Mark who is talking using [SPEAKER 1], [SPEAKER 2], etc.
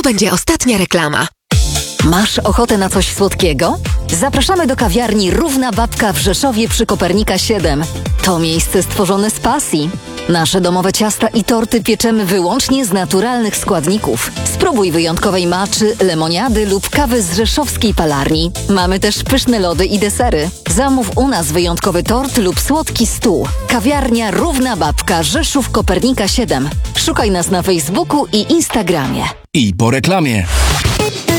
[SPEAKER 1] będzie ostatnia reklama.
[SPEAKER 2] Masz ochotę na coś słodkiego? Zapraszamy do kawiarni Równa Babka w Rzeszowie przy Kopernika 7. To miejsce stworzone z pasji. Nasze domowe ciasta i torty pieczemy wyłącznie z naturalnych składników. Spróbuj wyjątkowej maczy, lemoniady lub kawy z rzeszowskiej palarni. Mamy też pyszne lody i desery. Zamów u nas wyjątkowy tort lub słodki stół. Kawiarnia Równa Babka, Rzeszów, Kopernika 7. Szukaj nas na Facebooku i Instagramie.
[SPEAKER 3] I po reklamie.